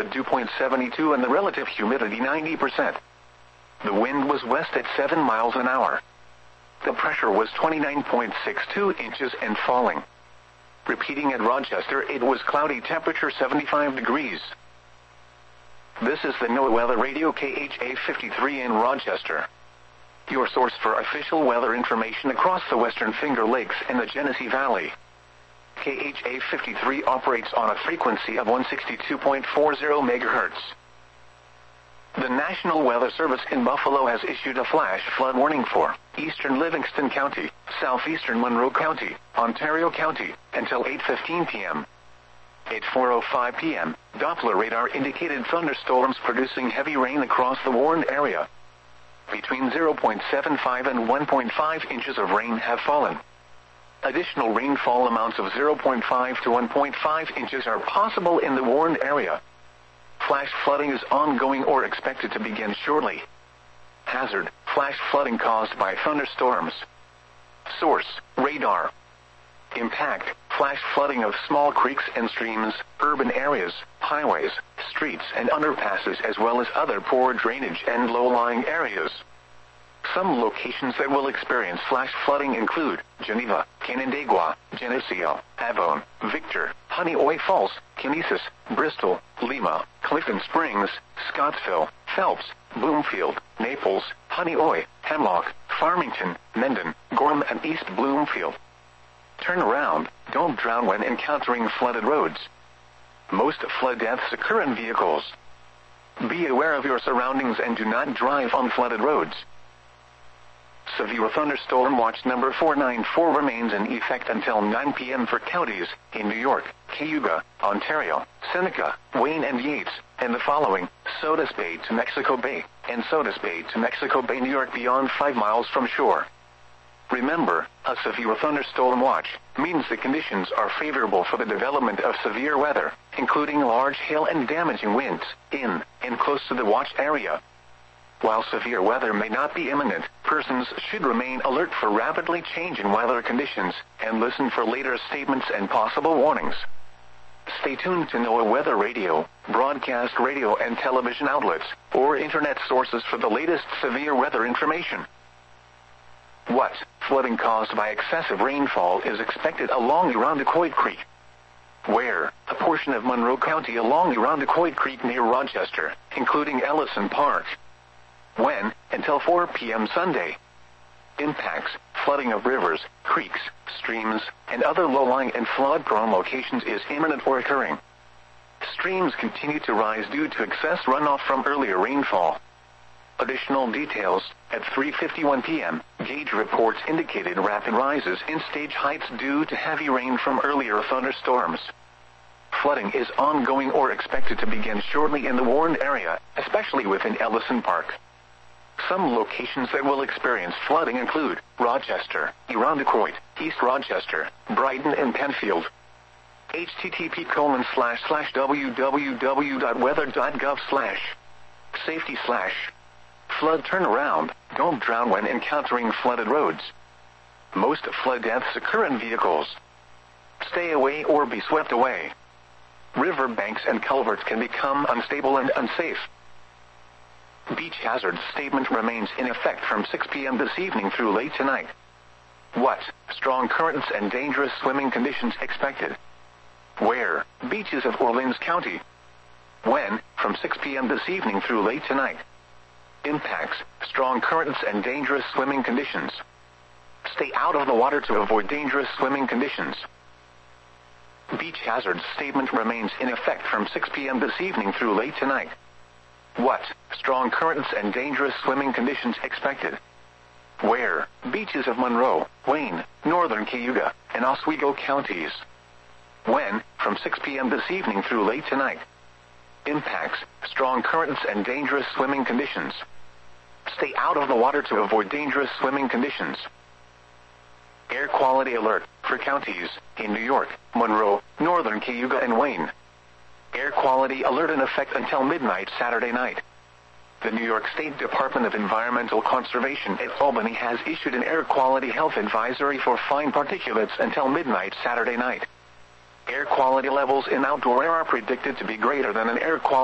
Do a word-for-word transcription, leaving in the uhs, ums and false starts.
altitude dew point seventy-two and the relative humidity ninety percent. The wind was west at seven miles an hour. The pressure was twenty-nine point six two inches and falling. Repeating at Rochester, it was cloudy, temperature seventy-five degrees. This is the NOAA Weather Radio K H A fifty-three in Rochester, your source for official weather information across the Western Finger Lakes and the Genesee Valley. K H A fifty-three operates on a frequency of one sixty-two point four zero megahertz. The National Weather Service in Buffalo has issued a flash flood warning for eastern Livingston County, southeastern Monroe County, Ontario County, until eight fifteen p m At four oh five p m, Doppler radar indicated thunderstorms producing heavy rain across the warned area. Between zero point seven five and one point five inches of rain have fallen. Additional rainfall amounts of zero point five to one point five inches are possible in the warned area. Flash flooding is ongoing or expected to begin shortly. Hazard: flash flooding caused by thunderstorms. Source: radar. Impact: flash flooding of small creeks and streams, urban areas, highways, streets and underpasses, as well as other poor drainage and low-lying areas. Some locations that will experience flash flooding include Geneva, Canandaigua, Geneseo, Avon, Victor, Honeoye Falls, Kinesis, Bristol, Lima, Clifton Springs, Scottsville, Phelps, Bloomfield, Naples, Honeoye, Hemlock, Farmington, Mendon, Gorham and East Bloomfield. Turn around, don't drown when encountering flooded roads. Most flood deaths occur in vehicles. Be aware of your surroundings and do not drive on flooded roads. Severe thunderstorm watch number four nine four remains in effect until nine p m for counties in New York, Cayuga, Ontario, Seneca, Wayne and Yates, and the following: Sodus Bay to Mexico Bay, and Sodus Bay to Mexico Bay, New York, beyond five miles from shore. Remember, a severe thunderstorm watch means the conditions are favorable for the development of severe weather, including large hail and damaging winds, in and close to the watch area. While severe weather may not be imminent, persons should remain alert for rapidly changing weather conditions and listen for later statements and possible warnings. Stay tuned to NOAA Weather Radio, broadcast radio and television outlets, or internet sources for the latest severe weather information. What flooding caused by excessive rainfall is expected along Irondequoit Creek? Where? A portion of Monroe County along Irondequoit Creek near Rochester, including Ellison Park. When? Until four p m Sunday. Impacts: flooding of rivers, creeks, streams, and other low-lying and flood-prone locations is imminent or occurring. Streams continue to rise due to excess runoff from earlier rainfall. Additional details: at three fifty-one p m, gauge reports indicated rapid rises in stage heights due to heavy rain from earlier thunderstorms. Flooding is ongoing or expected to begin shortly in the warned area, especially within Ellison Park. Some locations that will experience flooding include Rochester, Irondequoit, East Rochester, Brighton and Penfield. H T T P colon slash slash www dot weather dot gov slash safety slash flood turnaround. Don't drown when encountering flooded roads. Most flood deaths occur in vehicles. Stay away or be swept away. River banks and culverts can become unstable and unsafe. Beach hazard statement remains in effect from six p m this evening through late tonight. What? Strong currents and dangerous swimming conditions expected. Where? Beaches of Orleans County. When? From six p m this evening through late tonight. Impacts: strong currents and dangerous swimming conditions. Stay out of the water to avoid dangerous swimming conditions. Beach hazard statement remains in effect from six p m this evening through late tonight. What? Strong currents and dangerous swimming conditions expected. Where? Beaches of Monroe, Wayne, northern Cayuga, and Oswego counties. When? From six p m this evening through late tonight. Impacts: strong currents and dangerous swimming conditions. Stay out of the water to avoid dangerous swimming conditions. Air quality alert for counties in New York, Monroe, northern Cayuga and Wayne. Air quality alert in effect until midnight Saturday night. The New York State Department of Environmental Conservation at Albany has issued an air quality health advisory for fine particulates until midnight Saturday night. Air quality levels in outdoor air are predicted to be greater than an air quality